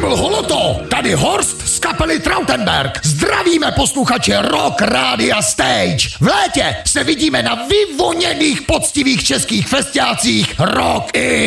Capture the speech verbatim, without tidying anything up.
Karel Holoto, tady Horst z kapely Trautenberg. Zdravíme posluchače Rock Rádia Stage. V létě se vidíme na vyvoněných poctivých českých festiácích Rock in.